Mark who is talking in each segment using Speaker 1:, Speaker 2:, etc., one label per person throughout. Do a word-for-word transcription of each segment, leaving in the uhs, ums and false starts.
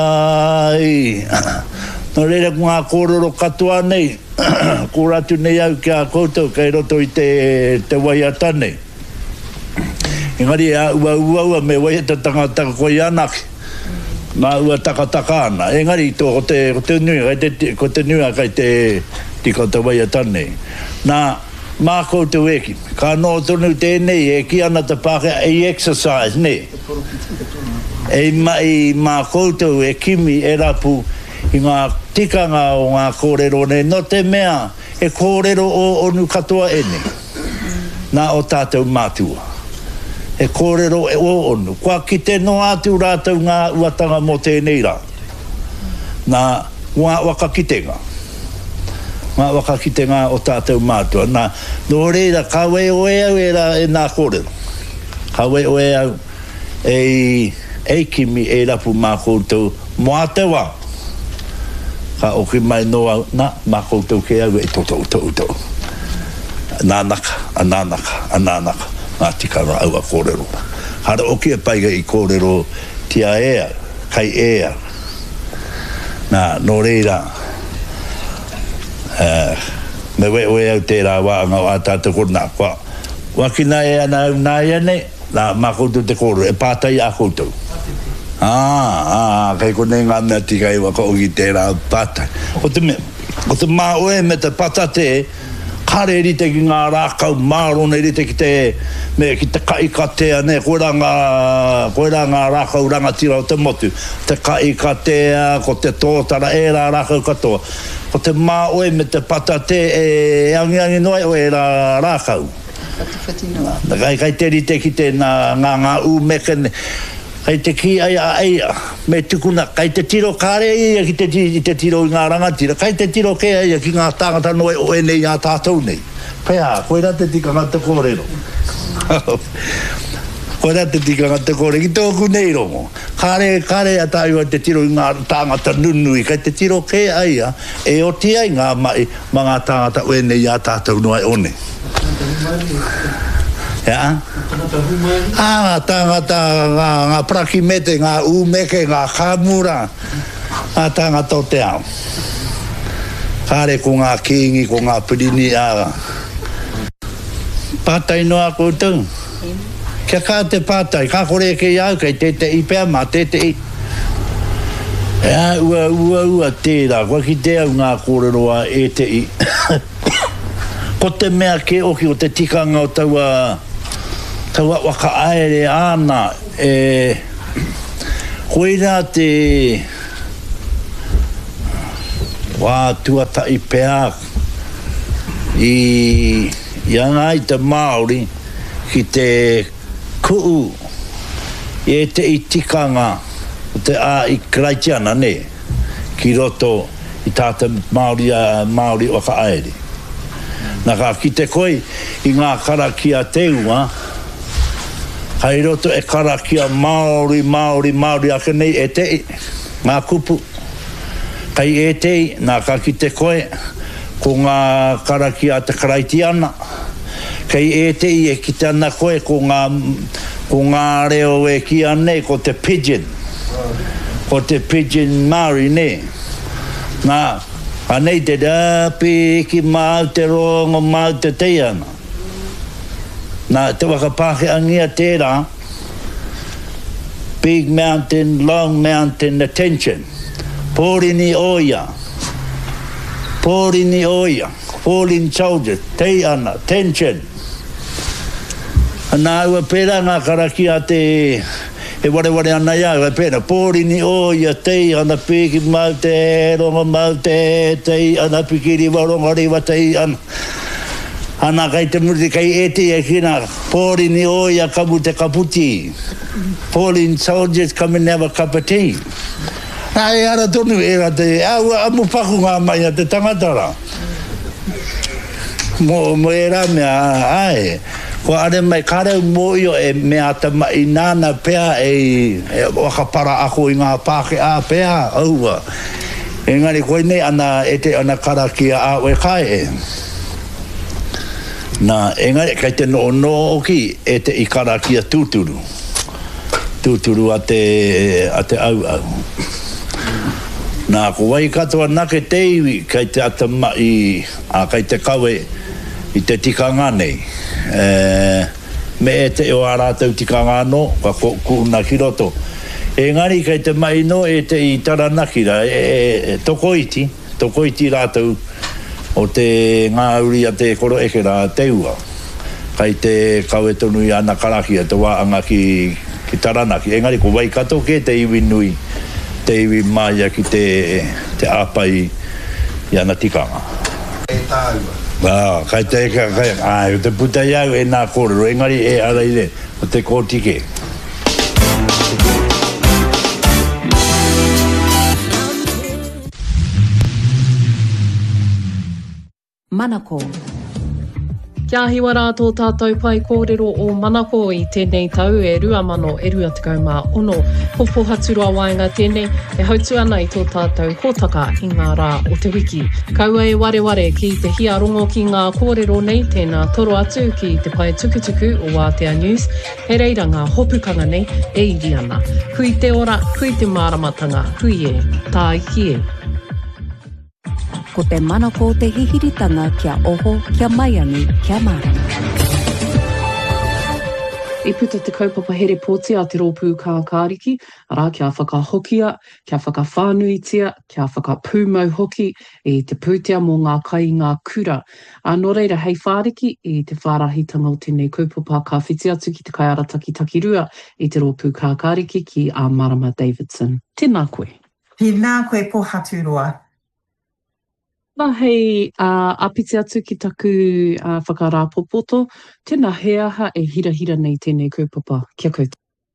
Speaker 1: ai no reira ngā kōrero katoa nei ko ratu nei au kia koutou kei roto i te te waiatane engari a ua ua ua me waiata tangata koi anaki ma ua takataka ana engari tō ko te ko te nui ko te nui kai te tika te waiatane na mā koutou eki ka no tonu tēnei e ki ana te pāke e exercise ne e mai mā koutou e kimi e rapu i ngā tikanga o ngā kōrero ne no te mea e kōrero o onu katoa ene nā o tātou mātua e kōrero e o onu kua ki te no atu rātou ngā uatanga mo tēnei rā nā ngā wakakitenga ngā wakakitenga o tātou mātua nā no reira ka wei oe au e rā e nā kōrero ka wei oe au e e kimi e rapu mā koutou moa te wā ka oki mai noa na mā koutou ke au e toto utou utou nānaka, anānaka, anānaka ngā tikara au a kōrero hara oki e paiga i kōrero tia ea, kai ea nā no reira uh, me we oe au tērā wāanga o a tātou korona kua wakina e ana au nā iane nā mā koutou te kōrero e pātai a koutou Ah, ah, kai ko nei ngā mea tika i waka o ki tērā pātai. O te me, o te mā oe me te patate, kare rite ki ngā rākau mārone rite ki te, me ki te kaikatea ne, koe rā ngā, koe rā ngā rākau rangatira o te motu. Te kaikatea, ko te tōtara, e rā rākau katoa. O te mā oe me te patate, e angi angi noe oe rā rākau. Kai, kai te rite ki te ngā, ngā, ngā u mekene, kai te ki ai a ai me tukuna kai te tiro kare ia ki te, te tiro i ngā rangatira kai te tiro ke ai ki ngā tāngata noe o e nei a tātou nei pēā, koe rā te tika ngā te kōrero koe rā te tika ngā te kōrero ki tōku nei rongo kare, kare a tāiwa te tiro i ngā tāngata nunui kai te tiro ke ai a e o ti ai ngā mai ma ngā tāngata o e nei a tātou noe o nei ya ah tangata ngā ngā prakimete ngā umeke ngā khamura a tangata o te ao kare ko ngā kingi ko ngā pirini a pātai noa koutou kia kā te pātai kā kore ke iau kei te te i pēr mā te te i ea ua ua ua tērā kua ki te au ngā kōreroa e te i ko te mea ke oki o te tikanga o taua taua waka aere ana e koeira te wā tuata i pēa i i angai te Māori ki te kuu i te i tikanga o te a i Kraitiana ne ki roto i tāta Māori a Māori waka aere nā ka ki te koi i ngā karakia teua hai roto e karakia Māori, Māori, Māori ake nei e te ngā kupu kai e te nā ka ki te koe ko ngā karakia te Kraitiana kai e te e ki te ana koe ko ngā ko ngā reo e ki anei ko te Pidgin ko te Pidgin Māori ne nā anei te rapi ki mau te rongo mau te teiana nā te wakapāke angia tērā Big Mountain, Long Mountain Attention Pōrini oia Pōrini oia Falling Soldiers, tei ana, tension nā ua pērā ngā karakia te e ware ware ana ia e pēra pōrini oia tei ana piki mau te rongo mau te tei ana pikiri waronga rewa tei ana ana kai te muri kai e te e kina pōrini oia kamu te kaputi Falling Soldiers come and have a cup of tea nā e ara tonu e ra te au amu paku ngā mai a te tangatara mo, mo e ra mea ai ko are mai kare moio e mea ta mai nana pea e, e wakapara ako i ngā pāke a pea aua engari koe nei ana e te ana karakia a oe kai e na engari kai te no no oki e te i karakia tūturu tūturu a te a te au au Nā ko wai katoa nake te iwi kai te atama i a kai te kawe i te tikanga nei. E, me e te o ārātau tikanga no, ka kuna ki roto. E ngari kai te mai no e te i taranakira, e, e toko iti, toko iti rātau o te ngā uri a te koro eke rā te ua. Kai te kawe tonu i ana karakia, te waanga ki, ki taranaki. E ngari ko wai kato ke te iwi nui, te iwi maia ki te, te āpai i ana tikanga.
Speaker 2: E tāua.
Speaker 1: Ah, kai te ka kai ai te puta iau e nā kōrero, e ngari e araire o te kōtike.
Speaker 3: Manako.
Speaker 4: Kia hiwa rātō tātou pai kōrero o Manako i tēnei tau e rua mano e rua tekau mā ono. Popo haturua waenga tēnei e hautu ana i tō tātou hōtaka i ngā rā o te wiki. Kaua e ware ware ki te hia rongo ki ngā kōrero nei tēnā toro atu ki te pai tukutuku o Wātea News. He reira ngā hopukanga nei e iri ana. Hui te ora, hui te māramatanga, hui e, tā iki e.
Speaker 3: Ko te manako te hihiritanga kia oho, kia maiangi, kia marama.
Speaker 4: I puta te kaupapa here pōti a te rōpū kā kāriki, arā kia whakahokia, kia whakawhānuitia, kia whakapūmau hoki i te pūtea mō ngā kai ngā kura. A nō reira hei whāriki i te whārahitanga o tēnei kaupapa ka whiti atu ki te kaiarataki takirua i te rōpū kā kāriki ki a Marama Davidson. Tēnā koe.
Speaker 5: Tēnā koe po haturua.
Speaker 4: Nā hei uh, apiti atu ki taku uh, whakarāpopoto, tēnā he aha e hira hira nei tēnei kaupapa. Kia koutou.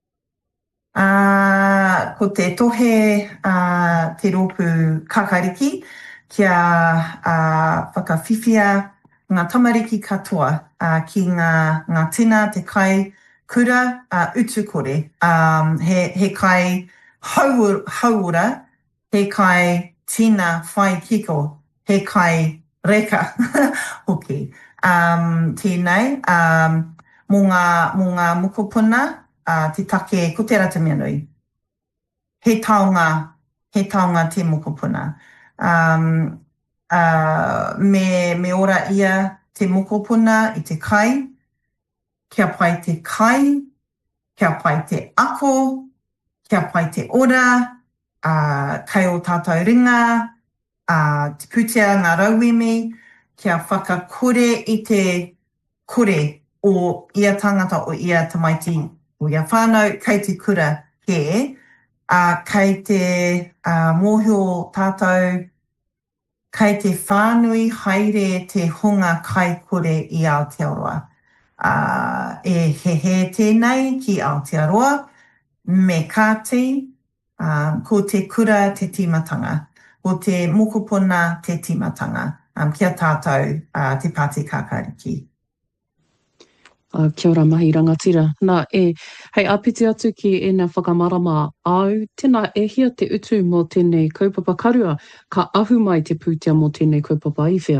Speaker 5: Uh, ko te tohe uh, te rōpū kakariki, kia uh, whakawhiwhia ngā tamariki katoa uh, ki ngā, ngā tina te kai kura uh, utukore. Um, he, he kai hau, hauora, he kai tina whai kiko. He kai reka, hoki. Um, tēnei, um, mō ngā, mō ngā mukopuna, uh, te take ko te rata mea nui. He taonga, he taonga te mukopuna. Um, uh, me, me ora ia te mukopuna i te kai, kia pai te kai, kia pai te ako, kia pai te ora, uh, kai o tātou ringa, Uh, te pūtea ngā rauimi, kia whakakore i te kore o ia tangata o ia tamaiti o ia whānau, kei te kura he, uh, kei te uh, mōhio tātou, kei te whānui haere te hunga kai kore i Aotearoa. Uh, e he he tēnei ki Aotearoa, me kāti, uh, ko te kura te timatanga. O te mokopuna te timatanga, um, kia tātou uh, te Pāti Kākāriki.
Speaker 4: Uh, kia ora mahi rangatira. Nā e, hei apiti atu ki e nā whakamarama au, tēnā e hia te utu mō tēnei kaupapa karua, ka ahu mai te pūtea mō tēnei kaupapa iwhea?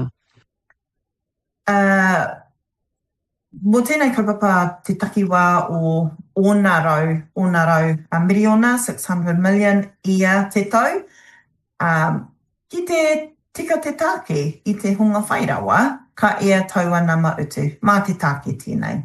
Speaker 5: Uh, mō tēnei kaupapa te takiwā o ōna rau, ōna rau a miriona, six hundred million ia te tau. Um, ki te tika te tāke i te hunga whairawa, ka ea tau ana mautu, mā te tāke tēnei.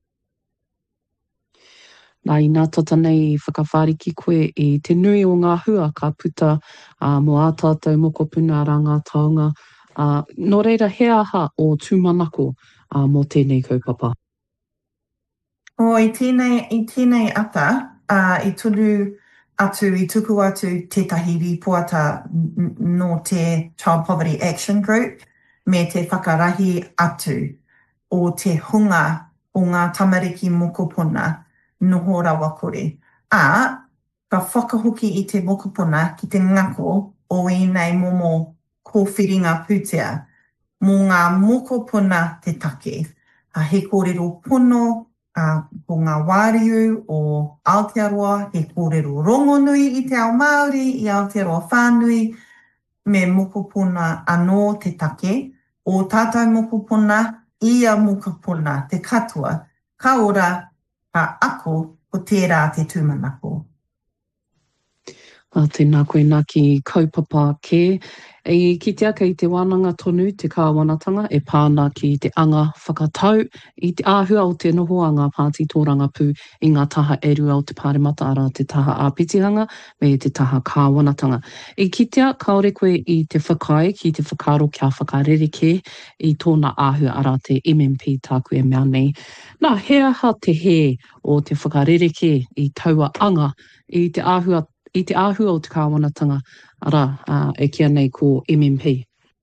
Speaker 4: Nā i nā tata nei whakawhariki koe i te nui o ngā hua ka puta uh, mō ā tātou mokopuna rā ngā taonga. Uh, nō reira he aha o tūmanako uh, mō tēnei kaupapa.
Speaker 5: O, i tēnei, i tēnei ata, uh, i tulu atu, i tuku atu tētahi ripoata no te Child Poverty Action Group, me te whakarahi atu o te hunga o ngā tamariki mokopuna noho rawa kore. A, ka whakahoki i te mokopuna ki te ngako o inei momo kōwhiringa pūtea mō ngā mokopuna te take. A he kōrero pono, Uh, ko ngā wāriu o Aotearoa, he kōrero rongonui i te ao Māori, i Aotearoa whānui, me mokopuna anō te take, o tātou mokopuna, ia mokopuna te katua, ka ora, ka ako, o tērā te tūmanako.
Speaker 4: A tēnā koe nā ki kaupapa kē. E kitea kei te wānanga tonu, te kāwanatanga, e pāna ki te anga whakatau i te āhua o te noho a ngā Pāti Tōranga Pū i ngā taha e rua o te pāremata ara te taha āpitihanga me te taha kāwanatanga. E kitea kaore koe i te whakai ki te whakaro kia whakarereke i tōna āhua ara te M M P tāku e mea nei. Nā, he aha te he o te whakarereke i taua anga i te āhua I te āhua o te kāwanatanga, ara, uh, e kia nei ko M M P?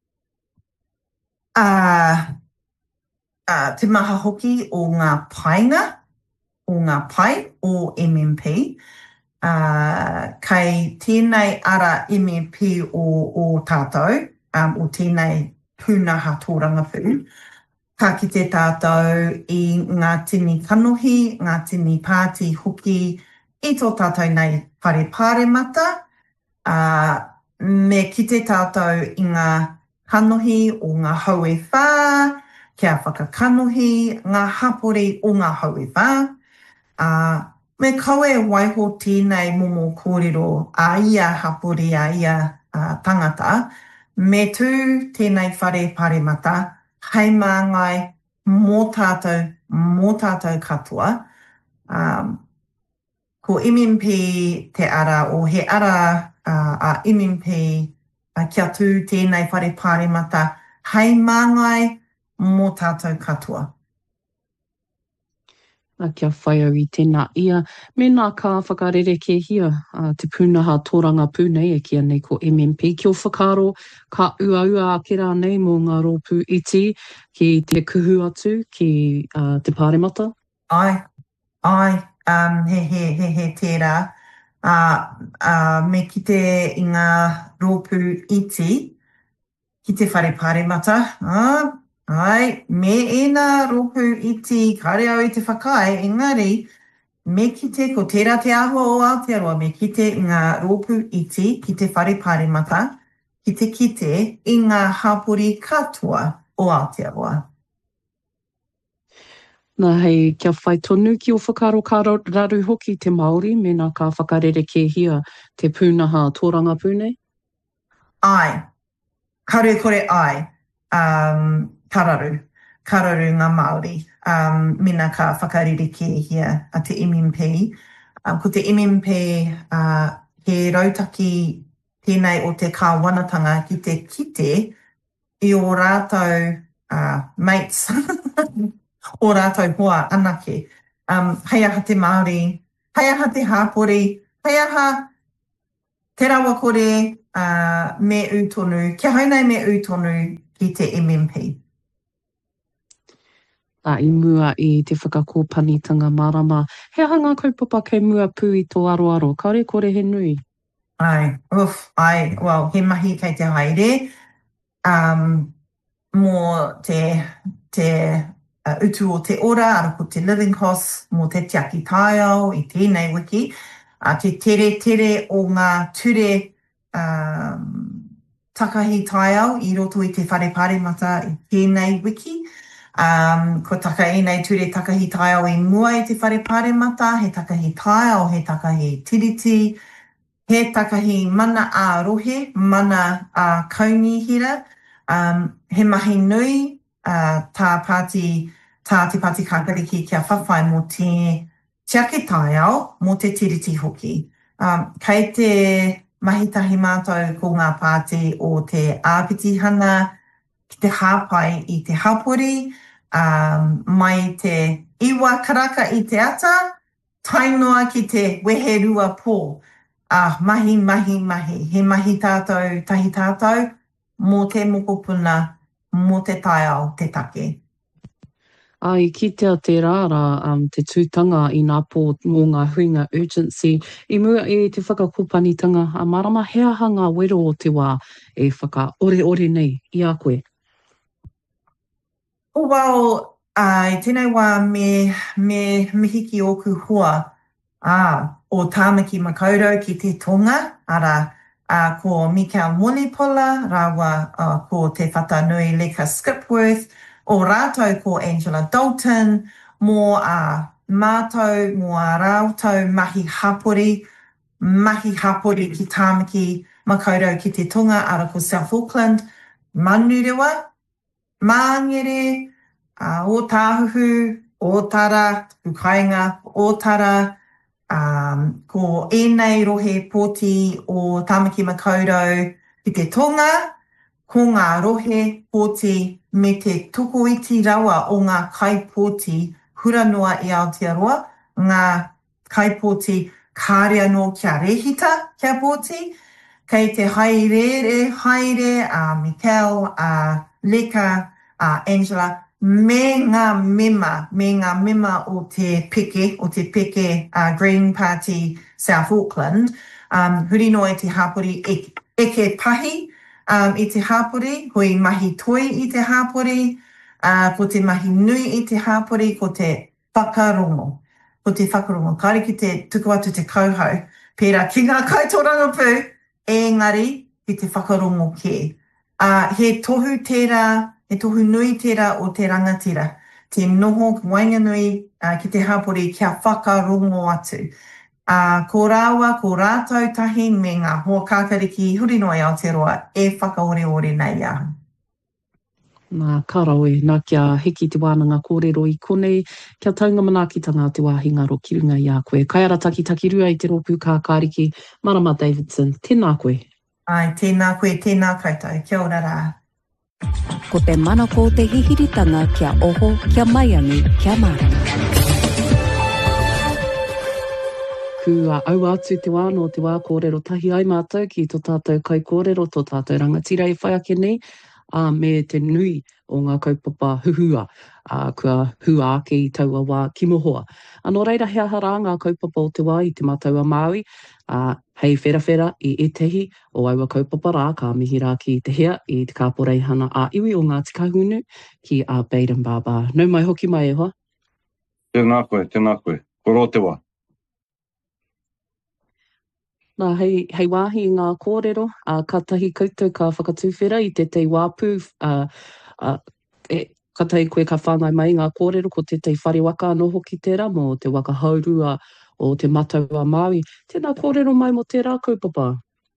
Speaker 5: Uh, uh, te maha hoki o ngā painga, o ngā pai o M M P. Uh, kei tēnei ara M M P o, o tātou, um, o tēnei pūnaha tōranga pū. Ka ki te tātou i ngā tini kanohi, ngā tini pāti hoki, i tō tātou nei whare pāremata, uh, me ki te tātou i ngā kanohi o ngā haue whā, kia whakakanohi, ngā hapori o ngā haue whā. Uh, me kaue waiho tēnei momo kōrero a ia hapori a ia uh, tangata, me tū tēnei whare pāremata, hei māngai mō tātou, mō tātou katoa. Um, Ko M M P te ara o he ara uh, a M M P uh, kia tū tēnei whare pāremata hei māngai mō tātou katoa.
Speaker 4: A kia whai au i tēnā ia. Me nā ka whakarereke hia uh, te pūnaha tōranga pūnei e kia nei ko M M P. Kia whakaro ka uaua ake rā nei mō ngā rōpū iti ki te kuhu atu ki uh, te pāremata?
Speaker 5: Ai, ai. Um, he, he, he, he tērā. Uh, uh, me ki te i ngā rōpū iti, ki te whare pāremata, uh, ai, me ēnā rōpū iti, kare au i te whakai, engari, me ki te, ko tērā te āhua o Aotearoa, me ki te i ngā rōpū iti, ki te whare pāremata, ki te kite i ngā hapori katoa o Aotearoa.
Speaker 4: Nā hei kia whai tonu ki o whakaro ka raru hoki te Māori me nā ka whakarereke hia te pūnaha tōranga pūnei?
Speaker 5: Ai, karu kore ai, um, kararu, kararu ngā Māori, um, me nā ka whakarereke hia a te M M P. Um, ko te M M P uh, he rautaki tēnei o te kāwanatanga ki te kite i o rātou uh, mates, o rātou hoa anake. Um, hei aha te Māori, hei aha te hāpori, hei aha te rawa kore uh, me utonu, kia hainei me utonu ki te M M P.
Speaker 4: Tā i mua i te whakakōpanitanga marama. He aha ngā kaupapa kei mua pū i tō aroaro, kare kore he nui?
Speaker 5: Ai, uff, ai, well, he mahi kei te haere. Um, mō te, te Uh, utu o te ora, ara ko te living costs, mō te tiaki taiao i tēnei wiki, uh, te tere tere o ngā ture um, takahi taiao i roto i te whare pāremata i tēnei wiki. Um, ko taka e nei ture takahi taiao i mua i te whare pāremata, he takahi taiao, he takahi tiriti, he takahi mana a rohe, mana a kaunihira, um, he mahi nui, Uh, tā pāti, tā te pāti kākariki kia whawhai mō te tiake taiao, mō te tiriti hoki. Um, kei te mahitahi mātou ko ngā pāti o te āpitihana, ki te hāpai i te hapori, um, mai te iwa karaka i te ata, tainoa ki te wehe rua pō. Ah, mahi, mahi, mahi. He mahi tātou, tahi tātou, mō te mokopuna, mō te taiao, te take.
Speaker 4: Ai, ki te a te rāra, um, te tūtanga i ngā pō mō ngā huinga urgency, i mua i te whakakōpanitanga, a marama he aha ngā wero o te wā e whaka ore ore nei i a koe?
Speaker 5: O wau, ai, tēnei wā me, me mihiki oku hoa, ah, o Tāmaki Makaurau ki te tonga, ara, Uh, ko Mikael Molipola, rawa uh, ko te whatanui Leka Skipworth, o rātou ko Angela Dalton, mō a uh, mātou, mō a rātou mahi hapori, mahi hapori ki tāmaki makaurau ki te tonga ara ko South Auckland, Manurewa, Māngere, uh, o Tāhuhu, o Tara, Pukainga, o Tara, um, ko ēnei rohe pōti o tāmaki makaurau ki te tonga, ko ngā rohe pōti me te tuku iti rawa o ngā kaipōti hura noa i Aotearoa, ngā kaipōti kārea no kia rehita kia pōti, kei te haere, haere, uh, Mikel, uh, Leka, uh, Angela, me ngā mema, me ngā mema o te peke, o te peke uh, Green Party South Auckland, um, huri noa te hapori e, eke pahi, um, i te hapori, hoi mahi toi i te hapori, uh, ko te mahi nui i te hapori, ko te whakarongo. Ko te whakarongo, kāre ki te tuku atu te kauhau, pērā ki ngā kaitoranga pū, engari ki te whakarongo ke. Uh, he tohu tērā, he tohu nui tērā o te rangatira, te noho wainganui uh, ki te hapori kia whakarongo atu. Uh, ko rāua, ko rātou tahi me ngā hoa kākariki huri noa i Aotearoa e whakaore-ore nei ahu.
Speaker 4: Nā karawe, nā kia hiki te wānanga kōrero i konei, kia taunga manaakitanga te wāhi ngaro ki runga i a koe. Kai ara taki taki rua i te ropu kā kāriki, Marama Davidson, tēnā koe.
Speaker 5: Ai, tēnā koe, tēnā koutou, kia ora rā.
Speaker 3: Ko te manako te hihiritanga kia oho, kia maiangi, kia marama. Kua au atu te wā no te wā kōrero tahi ai mātou ki tō tātou kai kōrero, tō tātou rangatira i whai ake nei, a me te nui o ngā kaupapa huhua, a kua hua ake i taua wā kimohoa. Anō reira hea hara ngā kaupapa o te wā i te mātaua Māui, a hei whera i etehi o aua kaupapa rā, ka mihi rā ki te hea i te kāporei hana a iwi o ngā tikahunu ki a Baden Baba. Nau mai hoki mai e hoa?
Speaker 2: Tēnā koe, tēnā koe. Koro te wā.
Speaker 4: Nā, hei, hei wāhi i ngā kōrero, uh, ka tahi koutou ka whakatūwhera i te tei wāpū, uh, uh, e, ka tahi koe ka whāngai mai ngā kōrero ko te tei whare waka anō hoki tērā mō te waka haurua o te mātaua Māui. Tēnā kōrero mai mo tērā kaupapa?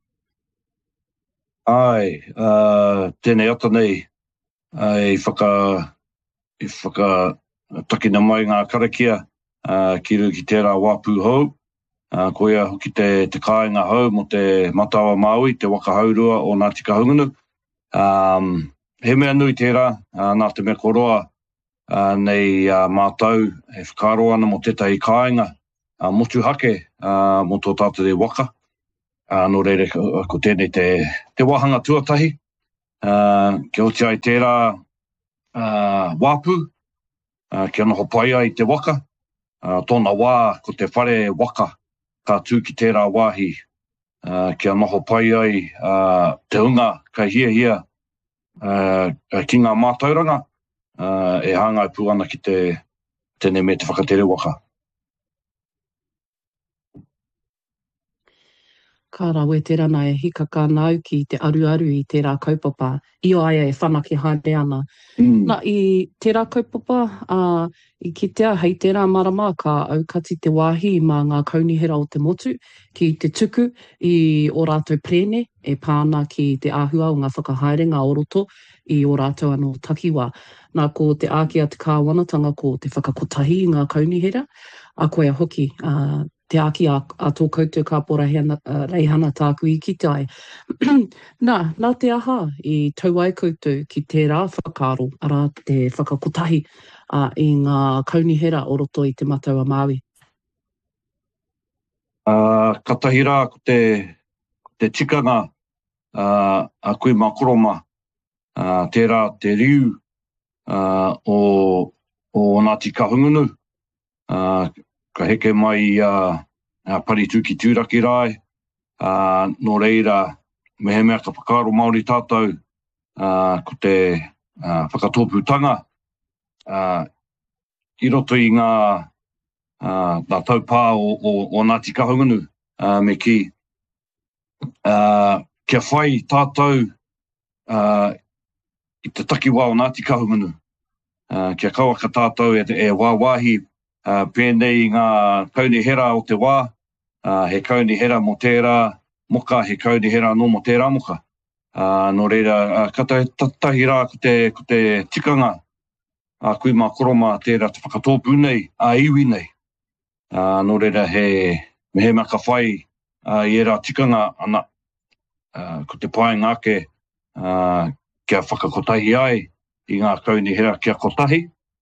Speaker 2: Ai, uh, tēnei ata nei, uh, i whaka, i whaka takina mai ngā karakia, uh, ki ru ki tērā wāpū hou. Uh, ko ia hoki te, te kāinga hau mo te Mātaua Māui, te waka haurua o Ngāti Kahungunu. Um, he mea nui tērā, uh, nā te mea koroa uh, nei uh, mātau e whakaro ana mo tētahi kāinga uh, motu hake uh, mo tō tātou te waka. Uh, no reire ko tēnei te, te wahanga tuatahi. Uh, ke hoti ai tērā uh, wāpū, uh, ke anoho pai ai te waka. Uh, tōna wā ko te whare waka. Ka tū ki tērā wāhi, uh, kia noho pai ai uh, te unga kai hia hia uh, ki ngā mātauranga, uh, e hāngai pū ana ki te tēnei me te whakatere waka.
Speaker 4: Ka rawe tērā nei e hika ka nau ki te aru-aru i tērā kaupapa, i o aia e whanaki haere ana. Mm. Nā, i tērā kaupapa, uh, i kitea hei tērā marama ka aukati te wāhi mā ngā kaunihera o te motu, ki te tuku i o rātou prene, e pāna ki te āhua o ngā whakahaere, ngā oroto, i o rātou anō takiwā. Nā, ko te ākia te kāwanatanga ko te whakakotahi i ngā kaunihera, a koe a hoki, uh, te aki a, a tō koutou ka pora hana, uh, reihana tāku i ki tai. Nā, nā te aha i tau ai koutou ki tērā whakaro, ara te whakakotahi uh, i ngā kaunihera o roto i te Mātaua Māui.
Speaker 2: Uh, ka tahi rā ko te, te tikanga uh, a koe makoroma, uh, tērā te riu uh, o, o Ngāti Kahungunu, uh, ka heke mai uh, uh, paritu ki tūraki rai, uh, no reira me he mea ka whakaro Māori tātou, uh, ko te uh, whakatōpūtanga, uh, i roto i ngā, uh, ngā taupā o, o, o Ngāti Kahungunu, uh, me ki, uh, kia whai tātou uh, i te takiwā o Ngāti Kahungunu, uh, kia kaua ka tātou e, e wāwahi, Uh, pēnei ngā kaunihera o te wā, uh, he kauni hera mo tērā moka, he kauni hera no mo tērā moka. Uh, no reira, uh, kata tahi rā ko te, ko te tikanga, uh, kui mā koroma tērā te whakatōpu nei, a iwi nei. Uh, no reira, he, me he maka whai, uh, i era tikanga ana, uh, ko te pae ngāke, uh, kia whakakotahi ai, i ngā kauni hera kia kotahi.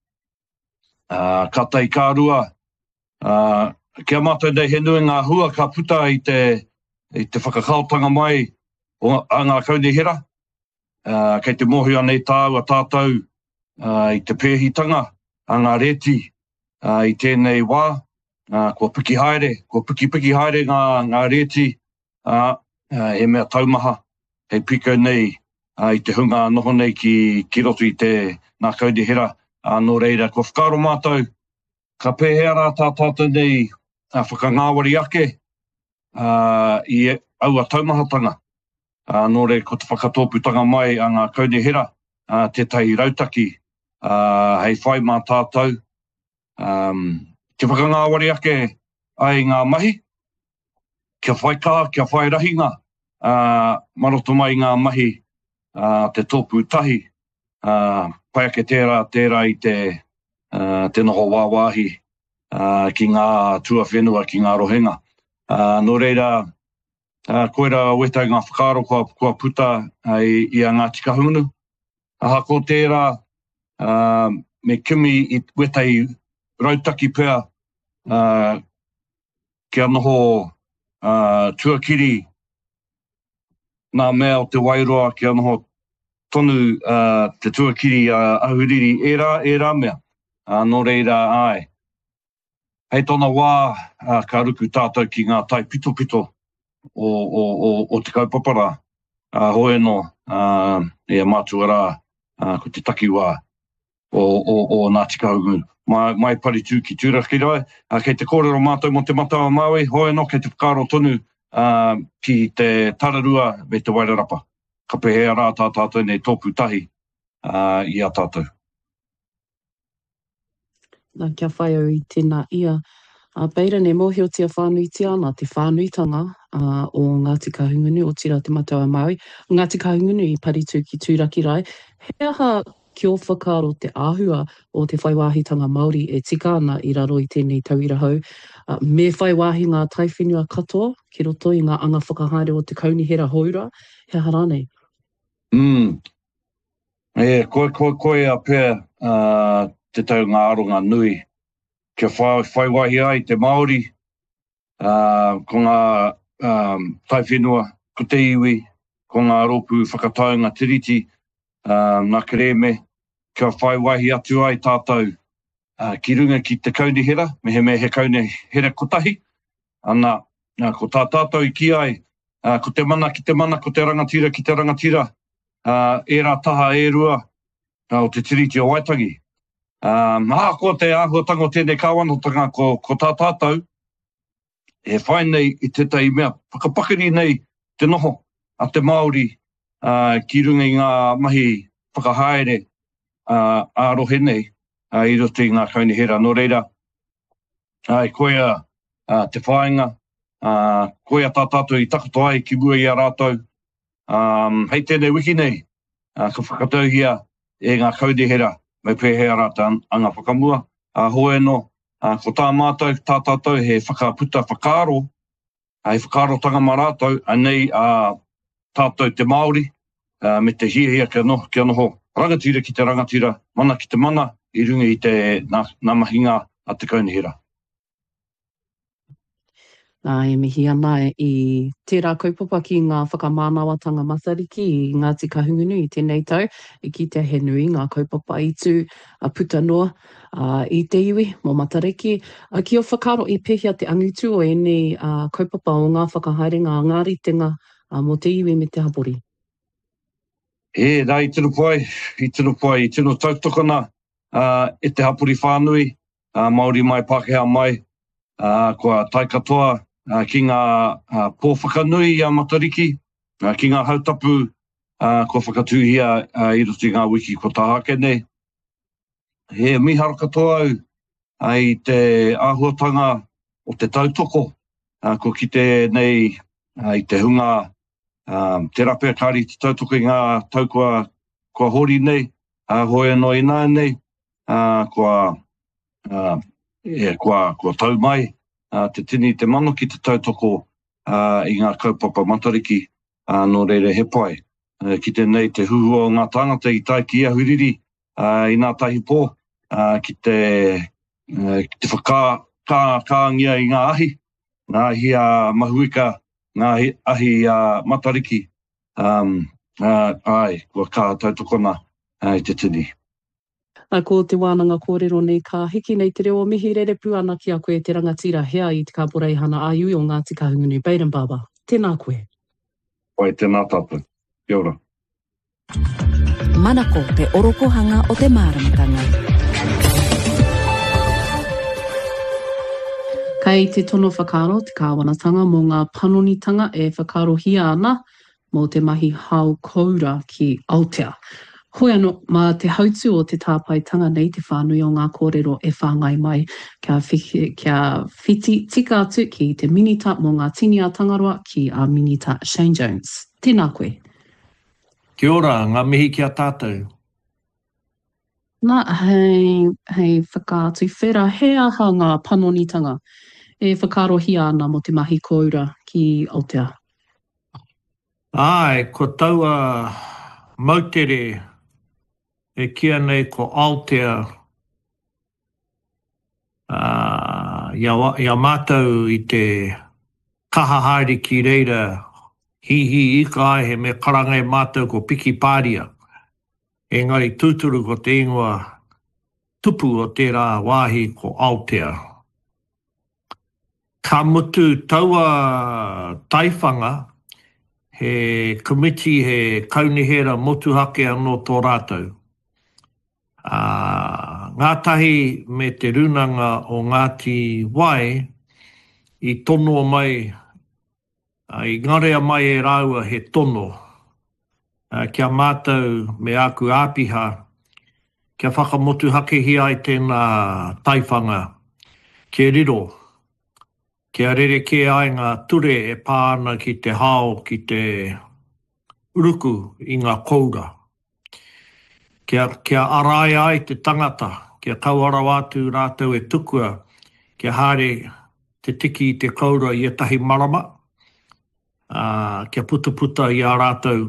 Speaker 2: Uh, ka tai kārua, uh, kia mātou nei he nui ngā hua ka puta i te, i te whakakautanga mai, o a ngā kauni hera, uh, kei te mohi anei tāu a tātou uh, i te pēhitanga, a ngā reti uh, i tēnei wā, uh, kua piki haere, kua piki piki haere ngā, ngā reti, uh, uh, e mea taumaha, hei piko nei uh, i te hunga noho nei ki, ki roto i te ngā kauni hera, uh, no reira, kua whakaro mātou, ka pēhea rā tā tātou nei uh, whakangāwari ake uh, i aua taumahatanga. Uh, nō re, ko te whakatōputanga mai a ngā kauni hera, uh, te tai rautaki, uh, hei whai mā tātou. Um, te whakangāwari ake ai ngā mahi, kia whai kā, kia whai rahinga, uh, maroto mai ngā mahi, uh, te tōpu tahi, uh, pai ake tērā, tērā i te, uh, te noho wāwāhi, uh, ki ngā tua whenua, ki ngā rohenga. Uh, nō reira, Uh, koera wetai ngā whakaro kua, kua puta uh, i, i a Ngāti Kahungunu. Aha ko tērā, uh, me kimi i wetai rautaki pēr, uh, kia noho uh, tuakiri nā mea o te wairoa, kia noho tonu uh, te tuakiri uh, ahuriri e rā, e rā mea. Uh, nō reira ai. Hei tōna wā uh, ka ruku tātou ki ngā tai pito pito. O, o, o, o te kaupapara, uh, hoe no, uh, e mātua rā, uh, ko te takiwā o, o, o Ngāti Kahungunu. Mai, mai pari tū ki tūraki rai, uh, kei te kōrero mātou mo te matawa Māui, hoe no, kei te whakaro tonu uh, ki te tararua me te wairarapa. Ka pehea rā tā tātou nei tōpu tahi uh, i a tātou.
Speaker 3: Nā kia whai au i tēnā ia. Uh, Beira ne mohi o tia whānuiti ana, te whānuitanga uh, o Ngāti Kahungunu, o tira te matawa Māui. Ngāti Kahungunu i paritū ki tūraki rai. He aha ki o whakaro te āhua o te whaiwāhitanga Māori e tika ana i raro i tēnei tauira hau. Uh, me whaiwāhi ngā taiwhenua katoa, ki roto i ngā anga whakahaere o te kauni hera haura. He aha rānei.
Speaker 2: Mm. E, koe, koe, koe a pēr uh, te tau ngā aronga nui. Kia whai, whaiwahi ai te Māori, uh, ko ngā um, taiwhenua, ko te iwi, ko ngā ropu whakataunga tiriti, um, nā kereme, kia whaiwahi atu ai tātou uh, ki runga ki te kauni hera, me he me he kauni hera kotahi, ana uh, ko tā tātou i ki ai, uh, ko te mana ki te mana, ko te rangatira ki te rangatira, uh, e rā taha e rua uh, o te tiriti o Waitangi. Um, ah, ko te āhuatanga o tēnei kāwanotanga ko, ko tā tātou, e whai nei i te tei mea, whakapakari nei te noho a te Māori uh, ki runga i ngā mahi whakahaere uh, ārohe nei uh, i roto i ngā kauni hera. Nō reira, ai koea uh, te whāinga, uh, koea tā tātou i takoto ai ki mua i a rātou. Um, hei tēnei wiki nei, uh, ka whakatauhia e ngā kauni hera. Mai pēhea rata anga whakamua, a hoe no, a ko tā mātou, tā tātou he whakaputa whakaro, hei whakaro tanga mā rātou, anei a tātou te Māori, a, me te hiahia kia noho, kia noho, rangatira ki te rangatira, mana ki te mana, i runga i te nā, nā mahinga a te kauni hera.
Speaker 3: Nā e mihi ana i tērā kaupapa ki ngā whakamānawatanga matariki i Ngāti Kahungunu i tēnei tau, i ki te he nui ngā kaupapa i tū a puta noa uh, i te iwi mō matariki. Uh, ki o whakaro i pehia te angitu o enei uh, kaupapa o ngā whakahaere ngā ngāritenga uh, mō te iwi me te hapori.
Speaker 2: E, nā i tino pai, i tino pai, i tino tautokana uh, e te hapori whānui, uh, Māori mai, Pākehā mai, uh, kua tai katoa, Uh, ki ngā uh, pōwhakanui i a matariki, uh, ki ngā hautapu, uh, ko whakatuhia uh, i roto i ngā wiki ko tāhake nei. He mihara katoa au uh, i te āhuatanga o te tautoko, uh, ko kite nei uh, i te hunga um, te rapea kāri te tautoko i ngā tau kua, kua hori nei, uh, hoi no i nā nei, uh, kua, uh, yeah, kua, kua tau mai, uh, te tini te mano ki te tautoko uh, i ngā kaupapa matariki uh, no reire he pai. Uh, ki te nei te huhua o ngā tangata i tai ki ahuriri uh, i ngā tahi pō, uh, ki te, uh, ki te whaka, kā, kāngia i ngā ahi, ngā ahi a mahuika, ngā ahi a matariki, um, uh, ai, kua kā tautokona uh, i te tini.
Speaker 3: A ko te wānanga kōrero nei ka hiki nei te reo mihi rerepu ana ki a koe te rangatira hea i te kāporeihana āiui o Ngāti Kahungunu. Baden Baba, tēnā koe.
Speaker 2: Oi, tēnā tātou. Kia ora.
Speaker 6: Manako te orokohanga o te māramatanga.
Speaker 3: Kei te tono whakaro te kāwanatanga mō ngā panonitanga e whakarohia ana mō te mahi hau koura ki Aotea. Hoi anō, mā te hautu o te tāpaitanga nei te whānui o ngā kōrero e whāngai mai kia, whiki, kia whiti tika atu ki te minita mō ngā tini a Tangaroa ki a minita Shane Jones. Tēnā koe.
Speaker 7: Kia ora, ngā mihi kia tātou.
Speaker 3: Nā, hei, hei whakātu whera, he aha ngā panonitanga e whakarohia ana mo te mahi koura ki Aotea.
Speaker 7: Ai, ko taua mautere e kia nei ko Aotea uh, ia, ia mātou i te kahahaere ki reira hihi i ka ai he me karangai mātou ko piki pāria. Engari tūturu ko te ingoa tupu o tērā wāhi ko Aotea. Ka mutu taua taiwhanga he komiti he kaunihera motuhake anō tō rātou. Uh, ngātahi me te runanga o Ngāti Wai i tono mai, uh, i ngarea mai e rāua he tono. Uh, kia mātou me aku āpiha, kia whakamotuhake hi ai tēnā taiwhanga, ke riro, kia rere ke ai ngā ture e pāna ki te hao, ki te uruku i ngā koura. Kia, kia arai ai te tangata, kia kauara wātu rātou e tukua, kia haere te tiki i te kaura i etahi marama, uh, kia puta puta i a rātou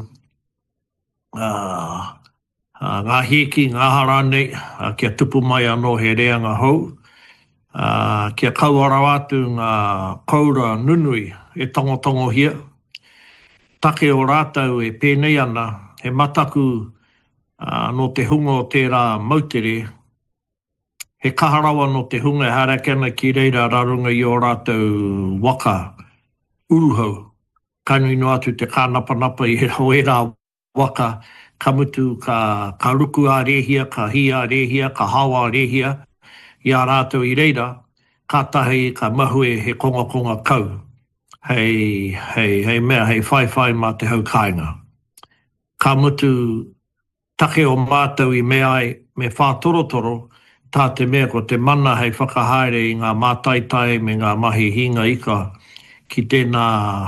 Speaker 7: uh, uh, ngā heki, ngā harane, uh, kia tupu mai anō he reanga hou, uh, kia kauara wātu ngā kaura nunui e tongotongo hia, take o rātou e pēnei ana, he mataku Uh, no te hunga o tērā mautere, he kaharawa no te hunga harakana ki reira rarunga i o rātou waka uruhau. Kainui no atu te kānapanapa i he hoera waka, ka mutu, ka, ka ruku a rehia, ka hi a rehia, ka hawa a rehia, i a rātou i reira, ka tahi, ka mahue he konga konga kau. Hei, hei, hei mea, hei whai whai mā te hau kāinga. Ka mutu, take o mātou i mea ai me whātorotoro, tā te mea ko te mana hei whakahaere i ngā mātaitai me ngā mahi hinga ika ki tēnā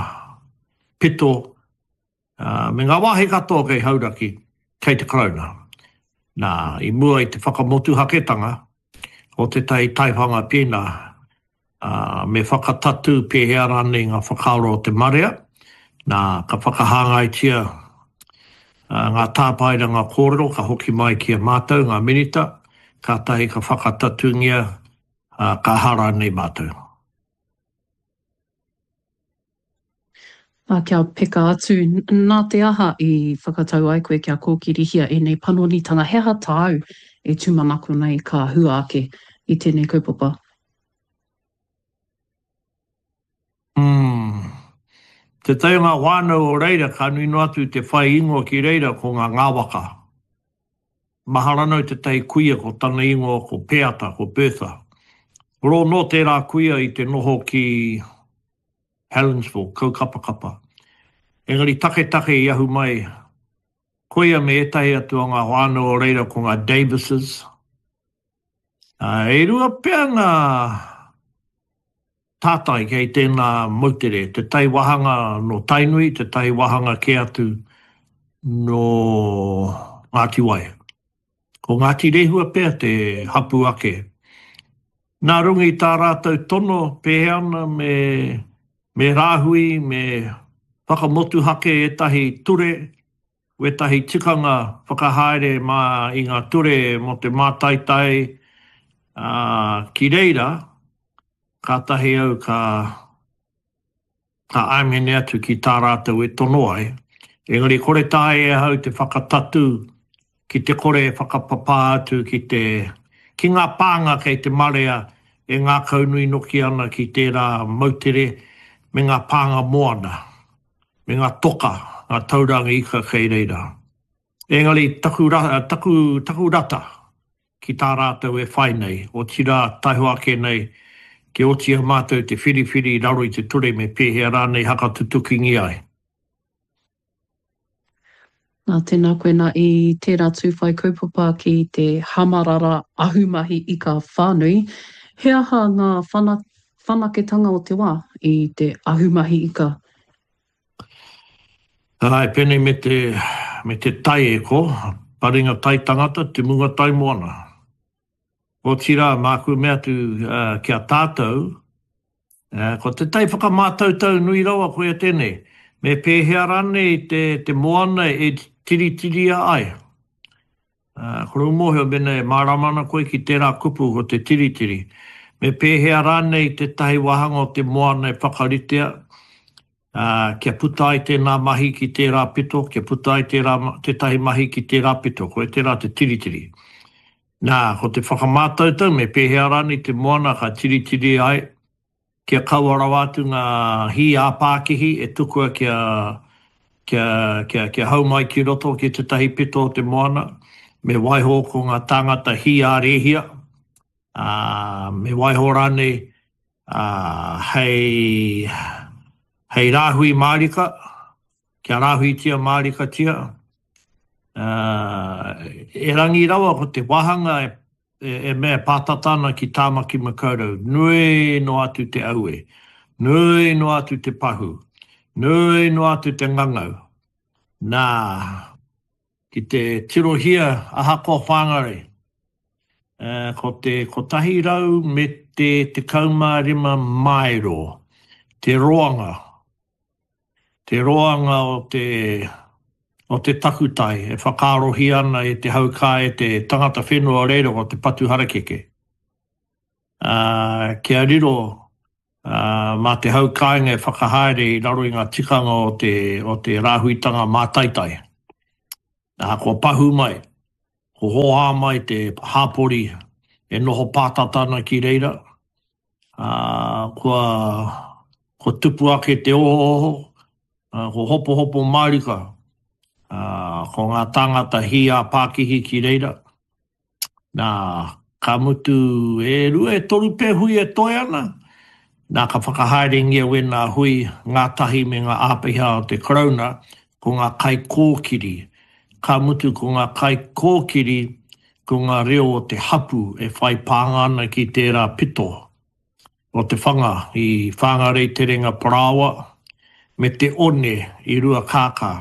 Speaker 7: pito, uh, me ngā wāhe katoa kei hauraki, kei te krauna. Nā, i mua i te whakamotu haketanga o te tai taihanga pēnā, uh, me whakatatu pēhea rane ngā whakaaro o te marea, nā, ka whakahangai tia Uh, ngā tāpairanga kōrero, ka hoki mai ki a mātou, ngā minita, ka tahi ka whakatatungia, uh, ka hara nei mātou.
Speaker 3: A kia peka atu, nā te aha i whakatau ai koe kia kōkirihia e nei panonitanga, he ha tāu e tūmanako nei ka hua ake i tēnei kaupapa.
Speaker 7: Mm. Te tau ngā wānau o reira, ka nui no atu te whai ingoa ki reira ko ngā ngāwaka. Maharanau te tei kuia ko tana ingoa ko Peata, ko Bertha. Ro no tērā kuia i te noho ki Helensville, kaukapakapa. Engari take take i ahu mai, kuia me etahi atu o ngā wānau o reira ko ngā Davises. Uh, e rua pēr ngā tātai kei tēnā mautere, te tai wahanga no Tainui, te tai wahanga ke atu no Ngāti Wai. Ko Ngāti Rehua pēr te hapu ake. Nā rungi tā rātou tono pēhana me, me rāhui, me whakamotu hake e tahi ture, we tahi tikanga whakahaere mā i ngā ture mo te mātaitai uh, ki reira, ka tahi au ka, ka aimene atu ki tā rātou e tono ai. Engari kore tae e hau te whakatatu ki te kore whakapapā atu ki te, ki ngā pānga kei te marea e ngā kaunui noki ana ki tērā mautere me ngā pānga moana, me ngā toka, ngā tauranga ika kei reira. Engari taku, taku, taku rata ki tā rātou e whai nei, o tira taihua ke nei, ke otia mātou te whiriwhiri raro i te ture me pēhea rānei haka tutukingi ai.
Speaker 3: Nā tēnā koe nā i tērā tūwhai kaupapa ki te hamarara ahumahi i ka whānui. He aha ngā whana, whanaketanga o te wā i te ahumahi i ka?
Speaker 7: Ai, pene me te, me te tai e ko, paringa tai tangata, te munga tai moana. O tira māku mea tu uh, kia tātou, uh, ko te tai whakamātautau nui rawa koe tēnei, me pēhea rane i te, te moana e tiri tiri ai. Uh, koro mohio bene māramana koe ki tērā kupu ko te tiri tiri. Me pēhea rane i te tahi wahanga o te moana e whakaritea, uh, kia puta ai tēnā mahi ki tērā pito, kia puta ai tērā, te tahi mahi ki tērā pito, koe tērā te tiri tiri. Nā, ko te whakamātautau, me pēhea rani te moana ka tiri tiri ai, kia kauara wātu ngā hi a Pākihi, e tukua kia, kia, kia, kia haumai ki roto ki te tahi pito o te moana, me waiho ko ngā tāngata hi a Rehia, uh, me waiho rane uh, hei, hei rāhui Mārika, kia rāhui tia Mārika tia, Uh, e rangi rawa ko te wahanga e, e, e mea pātatana ki tāmaki makaurau. Nui no atu te aue, nui no atu te pahu, nui no atu te ngangau. Nā, ki te tirohia aha ko whangare, uh, ko te ko tahi rau me te te kaumārima mairo, te roanga, te roanga o te... o te takutai, e whakarohi ana e te hauka e te tangata whenua reiro o te patu harakeke. Uh, kia riro, uh, mā te haukainga e whakahaere i raro i ngā tikanga o te, o te rāhuitanga mātaitai. Uh, ko pahu mai, ko hoa mai te hāpori e noho pātatana ki reira. Uh, kua, ko tupu ake te ohoho, uh, ko hopo hopo Mārika, Uh, ko ngā tāngata hi a Pākihi ki reira. Nā, ka mutu e rua e toru pē hui e toi ana. Nā ka whakahaere ngia wena hui ngā tahi me ngā āpiha o te korona ko ngā kai kōkiri. Ka mutu ko ngā kai kōkiri ko ngā reo o te hapu e whai pāngana ki tērā pito. O te whanga i whangarei te renga Parawa me te one i rua kākā.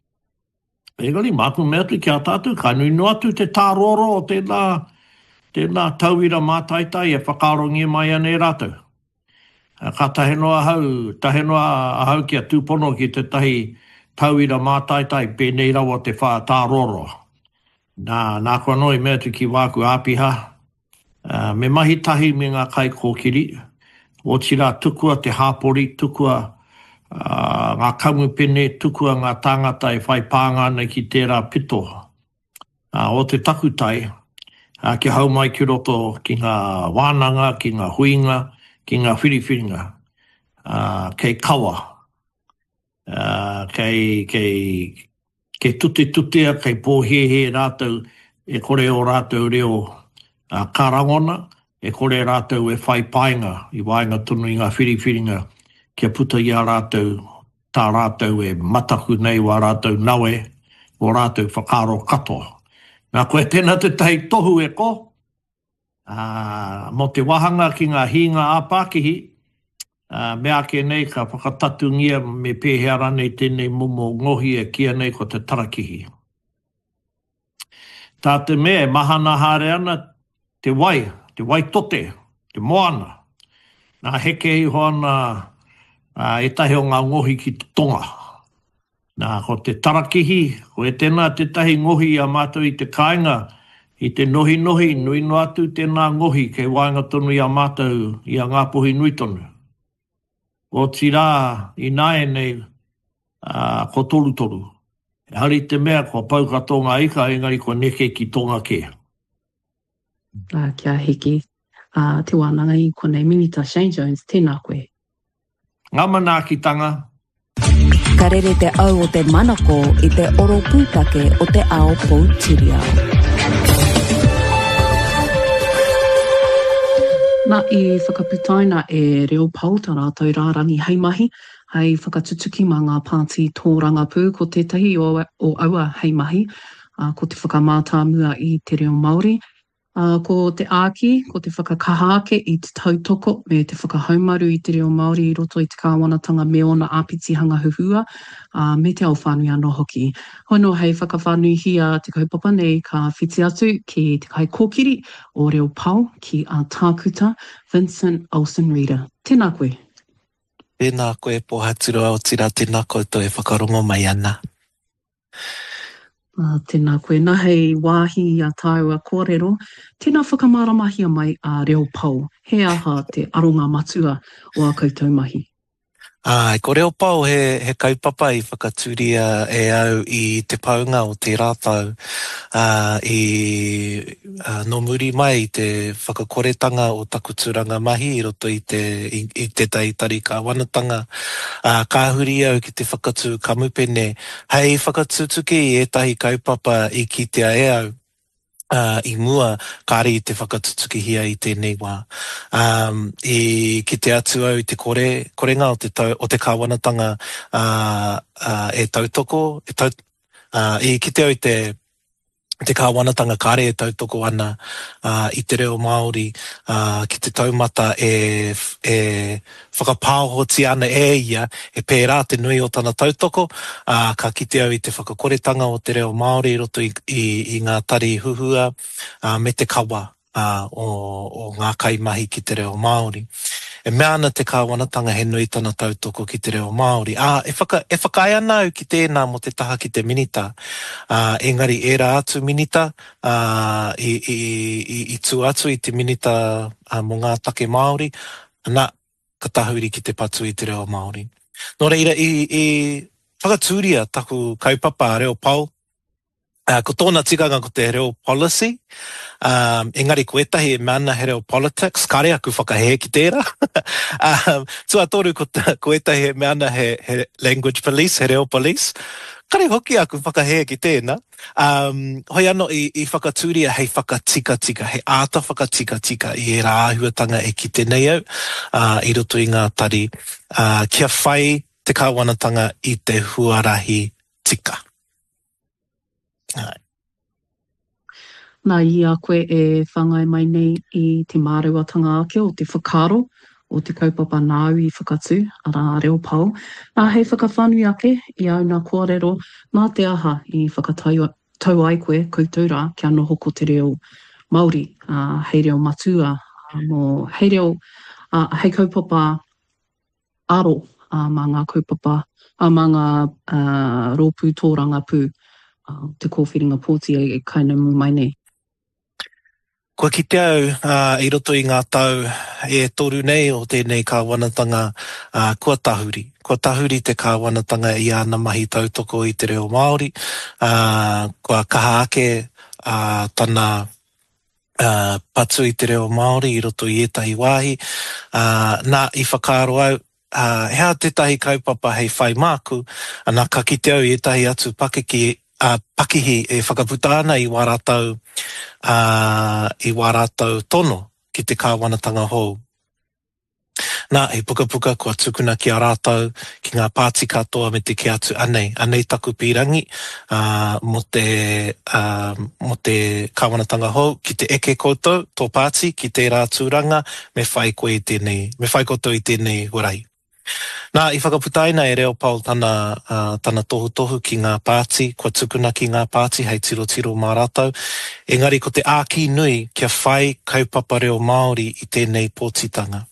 Speaker 7: Egari, māku mea tu kia tātou, ka nui no atu te tāroro o tēnā, tēnā tauira mātaitai e whakarongi mai ane rātou. Ka tahenoa hau, tahenoa hau kia tūpono ki te tahi tauira mātaitai pēnei rawa te wha tāroro. Nā, nā kua noi mea tu ki wāku āpiha, uh, me mahi tahi me ngā kai kōkiri, o tira tukua te hāpori, tukua Uh, ngā kamupene tukua ngā tāngata e whai pāngana ki tērā pito. Uh, o te takutai, uh, ki hau mai ki roto ki ngā wānanga, ki ngā huinga, ki ngā whiriwhiringa, uh, kei kawa, uh, kei, kei, kei tute tutea, kei pōhehe rātou, e kore o rātou reo uh, karangona, e kore rātou e whai painga, i wainga tunu i ngā whiriwhiringa, kia puta i a rātou, tā rātou e mataku nei wa rātou nawe, o rātou whakaro katoa. Nā koe tēnā te tahi tohu e ko, uh, mo te wahanga ki ngā hinga a Pākihi, Uh, me ake nei ka whakatatungia me pēhea ranei tēnei momo ngohi e kia nei ko te tarakihi. Tā te me, mahana haere ana te wai, te wai tote, te moana. Nā heke i hoana uh, e tahi o ngā ngohi ki te tonga. Nā ko te tarakihi, ko e tēnā te tahi ngohi a mātou i te kāinga, i te nohi nohi, nui no atu tēnā ngohi kei wainga tonu i a mātou i a ngā pohi nui tonu. O tira i nāe nei uh, ko toru toru. E hari te mea ko pau ka tonga ika, engari ko neke ki tonga ke.
Speaker 3: Uh, kia hiki. Uh, te wānanga i konei Minita Shane Jones, tēnā koe.
Speaker 7: Ngā mana ki tanga.
Speaker 6: Ka rere te au o te manako i te oro pūtake o te ao Poutireo. Nā i whakaputaina e reo pauta rātou rārangi hei mahi, hei whakatutuki mā ngā pāti tōranga pū ko tētahi o, o aua hei mahi, uh, ko te whakamātāmua i te reo Māori, uh, ko te āki, ko te whakakahaake i te tautoko me te whakahaumaru i te reo Māori i roto i te kāwanatanga me ona āpitihanga huhua, uh, me te au whānui anō hoki. Hono hei whakawhānui hia te kaupapa nei ka whiti atu ki te kai kōkiri o reo pau ki a tākuta Vincent Olsen Reader. Tēnā koe.
Speaker 8: Tēnā koe Pōhaturua o tira, tēnā koutou e whakarongo mai ana.
Speaker 3: Uh, tēnā koe. Nā hei wāhi a tāua kōrero, tēnā whakamaramahia mai a reo pau. He aha te aronga matua o a koutou mahi.
Speaker 8: Ai, ko reo pau he, he kaupapa i whakaturia e au i te paunga o te rātau uh, i uh, no muri mai i te whakakoretanga o takuturanga mahi i roto i te, i, i te taitari ka wanatanga uh, ka huri au ki te whakatu kamupene hei whakatutuki i etahi kaupapa i kitea e au. Uh, i mua kāri i te whakatutuki hia i tēnei wā. Um, I ki te atu au i te kore, korenga o te, tau, o te kāwanatanga uh, uh, e tautoko, e tau, uh, i ki te au i te te kāwanatanga kāre e tautoko ana uh, i te reo Māori uh, ki te taumata e, e whakapāhoti ana e ia e pērā te nui o tana tautoko uh, ka kite au i te whakakoretanga o te reo Māori roto i, i, i ngā tari huhua uh, me te kawa uh, o, o ngā kaimahi ki te reo Māori. E mea ana te kāwanatanga he nui tana tautoko ki te reo Māori. Ah, e, whaka, e whakai ana au ki tēnā mo te taha ki te minita. Uh, engari e rā atu minita, uh, i, i, i, i tū atu i te minita uh, mo ngā take Māori, nā ka tahuri ki te patu i te reo Māori. Nō reira, i, i whakatūria taku kaupapa reo pau, Uh, ko tōna tikanga ko te reo policy, um, engari ko etahi e mana he reo politics, kare aku whakahe ki tērā. um, tua toru ko, ta, ko etahi e mana he, he language police, he reo police. Kare hoki aku whakahe ki tēnā. Um, hoi anō i, i whakatūria hei whakatika tika, hei āta whakatika tika i e rāhuatanga e ki tēnei au, uh, i roto i ngā tari, uh, kia whai te kāwanatanga i te huarahi tika. Ai.
Speaker 3: Nā i a koe e whangai mai nei i te māruatanga ake o te whakaro o te kaupapa nāu i whakatu a rā reo pau. Nā hei whakawhanui ake i au nā kōrero nā te aha i whakatau tau ai koe koutou rā kia noho ko te reo Māori, uh, hei reo matua, uh, mo hei reo uh, hei kaupapa aro uh, mā ngā kaupapa, uh, mā ngā uh, rōpū tōranga pū. Te kōwhiringa pōti e kaina mu mai nei.
Speaker 8: Kua ki te au, uh, i roto i ngā tau e toru nei o tēnei kāwanatanga uh, kua tahuri. Kua tahuri te kāwanatanga i ana mahi tautoko i te reo Māori. Uh, kua kaha ake uh, tana uh, patu i te reo Māori i roto i etahi wāhi. Uh, nā i whakaaro au, uh, hea tētahi kaupapa hei whai māku, nā ka ki te au i etahi atu pakeki Uh, pakihi e whakaputa ana i wārātau, uh, i wārātau tono ki te kāwanatanga hou. Nā, e puka puka kua tukuna ki a rātou ki ngā pāti katoa me te ke atu anei. Anei taku pirangi uh, mo te, uh, mo te kāwanatanga hou ki te eke koutou, tō pāti, ki te rātūranga, me whai koe i tēnei, me whai koutou i tēnei hurai. Nā, i whakaputaina e reo pau tana, uh, tana tohu tohu ki ngā pāti, kua tukuna ki ngā pāti, hei tiro tiro mā rātou. Engari, ko te āki nui kia whai kaupapa reo Māori i tēnei pōtitanga.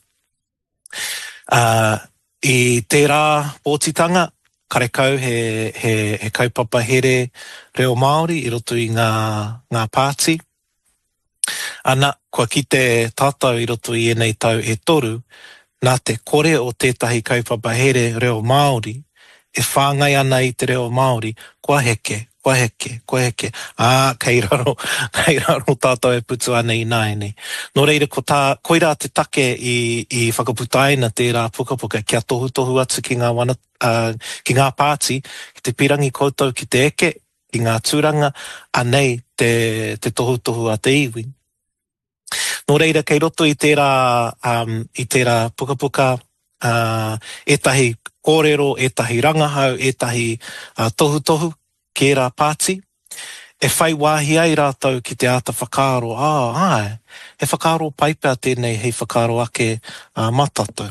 Speaker 8: Uh, I tērā pōtitanga, karekau he, he, he kaupapa here reo Māori i roto i ngā, ngā pāti. Ana, kua ki te tātou i roto i enei tau e toru, nā te kore o tētahi kaupapa here reo Māori, e whāngai ana i te reo Māori, kua heke, kua heke, kua heke. Ā, kei raro, kei raro tātou e putu ana i nāene. Nō reira, ko tā, koira te take i, i whakaputaina tērā puka puka, kia tohu tohu atu ki ngā, wana, uh, ki ngā pāti, ki te pirangi koutou ki te eke, ki ngā tūranga, anei te, te tohu tohu a te iwi. Nō reira, kei roto i tērā, um, i tērā puka puka, uh, etahi kōrero, etahi rangahau, etahi uh, tohu tohu, ki rā pāti, e whai wāhi ai rātou ki te āta whakaaro. Ah, ai, he whakaaro paipea tēnei, hei whakaaro ake uh, matatu.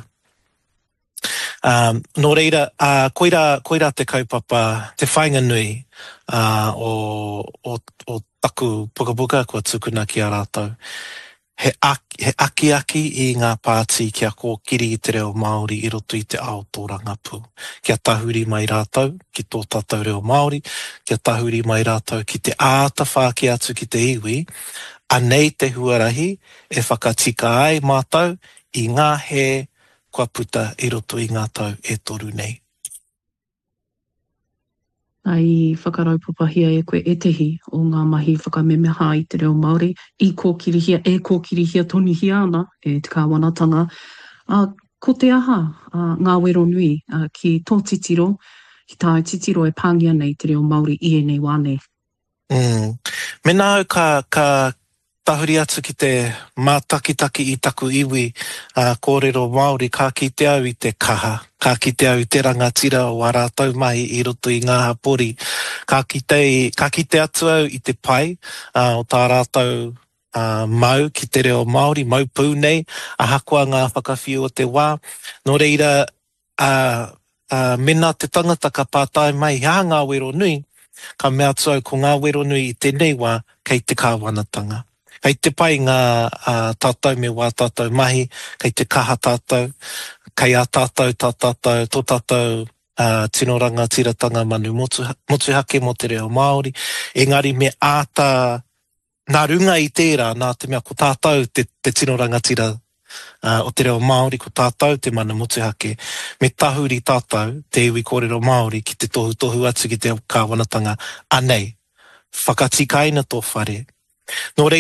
Speaker 8: Um, nō reira, uh, koira, koira te kaupapa, te whainga nui uh, o, o, o taku puka puka kua tukuna ki a rātou. He aki, he aki aki i ngā pāti kia kōkiri i te reo Māori i roto i te ao tō rangapu. Kia tahuri mai rātou ki tō tātou reo Māori, kia tahuri mai rātou ki te āta whāki atu ki te iwi, anei te huarahi e whakatika ai mātou i ngā he kua puta i roto i ngā tau e toru nei.
Speaker 6: Ai whakaraupapahia e koe e tehi o ngā mahi whakamemeha i te reo Māori, i kōkirihia, e kōkirihia toni hia ana, e te kāwanatanga. Uh, ko te aha, uh, ngā wero nui, uh, ki tō titiro, ki tā titiro e pāngia nei te reo Māori i e nei wāne.
Speaker 8: Mm. Me nāu ka, ka tahuri atu ki te mātakitaki i taku iwi uh, kōrero Māori, ka kite au i te kaha, ka kite au i te rangatira o a rātou mai i roto i ngā hapori, ka kite, ka kite atu au i te pai uh, o tā rātou uh, mau ki te reo Māori, mau pū nei, a hakua ngā whakawhiu o te wā. Nō reira, uh, uh, mena te tangata ka pātai mai, hea ngā wero nui, ka mea atu au ko ngā wero nui i tēnei wā, kei te kāwanatanga. Kei te pai ngā uh, tātou me wā tātou mahi, kei te kaha tātou, kei a tātou, tā tātou, tō tātou uh, tino rangatiratanga manu motu, motuhake mo te reo Māori. Engari me āta nā runga i tērā, nā te mea ko tātou te, te tino rangatira uh, o te reo Māori, ko tātou te manu motuhake. Me tahuri tātou te iwi kōrero Māori ki te tohu tohu atu ki te kāwanatanga anei. Whakatikaina tō whare. Nō